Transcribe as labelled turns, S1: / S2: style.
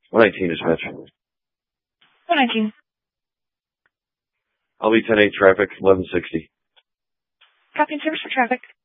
S1: 119 dispatch.
S2: 119.
S1: I'll be 10-8 traffic, 1160.
S2: Copy and service for traffic.